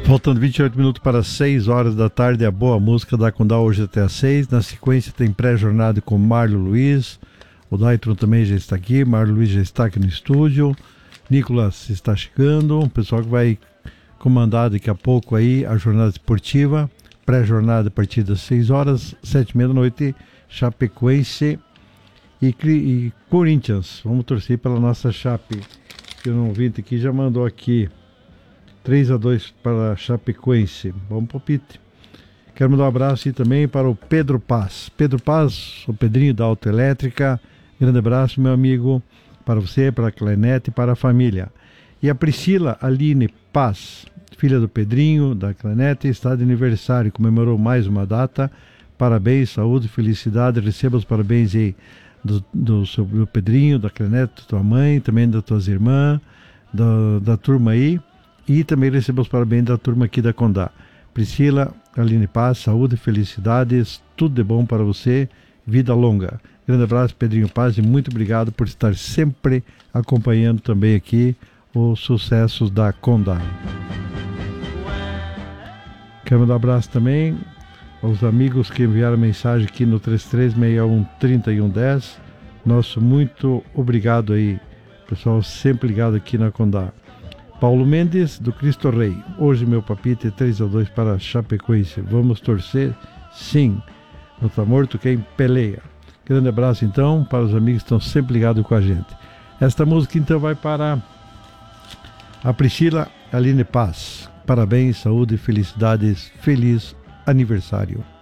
Faltando 28 minutos para 6 horas da tarde, a boa música da Condá hoje até às 6. Na sequência tem pré-jornada com Marlon Luiz. O Daitron também já está aqui, Marlon Luiz já está aqui no estúdio. Nicolas está chegando, o pessoal que vai comandar daqui a pouco aí a jornada esportiva. Pré-jornada a partir das 6 horas, 7h30 da noite, Chapecoense e Corinthians. Vamos torcer pela nossa Chape, que o ouvinte aqui já mandou aqui. 3-2 para a Chapecoense. Bom palpite. Quero mandar um abraço aí também para o Pedro Paz. Pedro Paz, o Pedrinho da Autoelétrica. Grande abraço, meu amigo, para você, para a Clenete e para a família. E a Priscila Aline Paz, filha do Pedrinho, da Clenete, está de aniversário, comemorou mais uma data. Parabéns, saúde, felicidade. Receba os parabéns aí do Pedrinho, da Clenete, da tua mãe, também das tuas irmãs, da turma aí. E também receba os parabéns da turma aqui da Condá. Priscila, Aline Paz, saúde, felicidades, tudo de bom para você, vida longa. Grande abraço, Pedrinho Paz, e muito obrigado por estar sempre acompanhando também aqui os sucessos da Condá. Quero mandar um abraço também aos amigos que enviaram mensagem aqui no 3361-3110. Nosso muito obrigado aí, pessoal sempre ligado aqui na Condá. Paulo Mendes, do Cristo Rei. Hoje meu palpite é 3-2 para a Chapecoense. Vamos torcer? Sim. Não está morto quem peleia. Grande abraço então para os amigos que estão sempre ligados com a gente. Esta música então vai para a Priscila Aline Paz. Parabéns, saúde, felicidades, feliz aniversário.